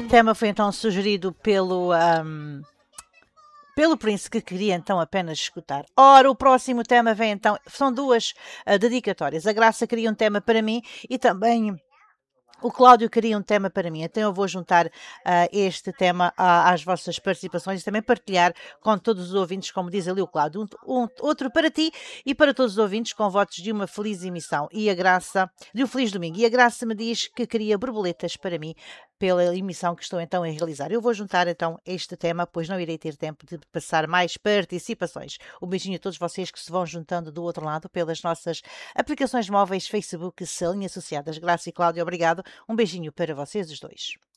tema foi então sugerido pelo Prince, que queria então apenas escutar. Ora, o próximo tema vem então, são duas dedicatórias. A Graça queria um tema para mim e também o Cláudio queria um tema para mim, então eu vou juntar este tema às vossas participações e também partilhar com todos os ouvintes, como diz ali o Cláudio, outro para ti e para todos os ouvintes, com votos de uma feliz emissão e a Graça, de um feliz domingo. E a Graça me diz que queria borboletas para mim, pela emissão que estou então a realizar. Eu vou juntar então este tema, pois não irei ter tempo de passar mais participações. Um beijinho a todos vocês que se vão juntando do outro lado pelas nossas aplicações móveis, Facebook, Salinha Associadas. Graça e Cláudio, obrigado. Um beijinho para vocês os dois.